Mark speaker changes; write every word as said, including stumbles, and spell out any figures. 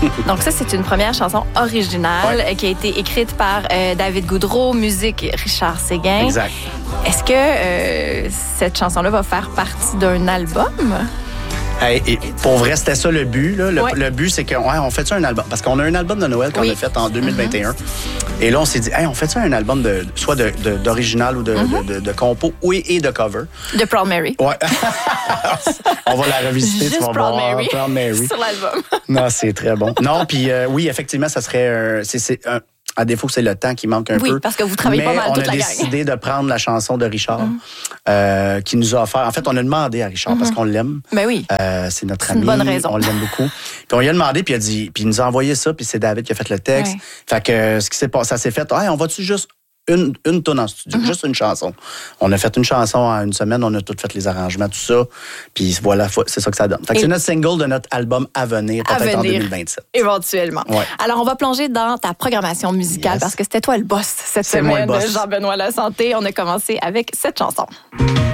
Speaker 1: Donc ça, c'est une première chanson originale
Speaker 2: Ouais.
Speaker 1: qui a été écrite par euh, David Goudreau, musique Richard Séguin.
Speaker 2: Exact.
Speaker 1: Est-ce que euh, cette chanson-là va faire partie d'un album?
Speaker 2: Hey, et pour vrai, c'était ça le but. Là. Le,
Speaker 1: Ouais.
Speaker 2: le but, c'est qu'on ouais, on fait ça un album. Parce qu'on a un album de Noël qu'on
Speaker 1: Oui.
Speaker 2: a fait en deux mille vingt et un. Mm-hmm. Et là, on s'est dit, hey, on fait ça un album de, soit de, de, d'original ou de, mm-hmm. de, de, de compo oui, et de cover.
Speaker 1: De Proud Mary.
Speaker 2: Ouais. On va la revisiter.
Speaker 1: Juste
Speaker 2: tu vas
Speaker 1: Proud
Speaker 2: voir.
Speaker 1: Mary.
Speaker 2: Proud Mary.
Speaker 1: Sur l'album.
Speaker 2: Non, c'est très bon. Non, puis euh, oui, effectivement, ça serait un, c'est, c'est un, à défaut que c'est le temps qui manque un
Speaker 1: oui,
Speaker 2: peu.
Speaker 1: Oui, parce que vous travaillez
Speaker 2: mais
Speaker 1: pas mal toute la gang.
Speaker 2: on a décidé de prendre la chanson de Richard mm. euh, qui nous a offert. En fait, on a demandé à Richard mm-hmm. parce qu'on l'aime.
Speaker 1: Ben oui.
Speaker 2: Euh, c'est notre
Speaker 1: c'est
Speaker 2: ami.
Speaker 1: Une bonne raison.
Speaker 2: On l'aime beaucoup. Puis on lui a demandé, puis il a dit, puis il nous a envoyé ça, puis c'est David qui a fait le texte. Ouais. Fait que ce qui s'est passé, ça s'est fait. Hey, on va-tu juste une une tonne en studio, mm-hmm. juste une chanson. On a fait une chanson en une semaine, on a tout fait les arrangements, tout ça. Puis voilà, c'est ça que ça donne. Fait que c'est notre single de notre album à venir, peut-être à venir, en deux mille vingt-sept.
Speaker 1: Éventuellement.
Speaker 2: Ouais.
Speaker 1: Alors, on va plonger dans ta programmation musicale yes. parce que c'était toi le boss cette
Speaker 2: c'est
Speaker 1: semaine,
Speaker 2: moi le boss.
Speaker 1: Jean-Benoît Lasanté. On a commencé avec cette chanson.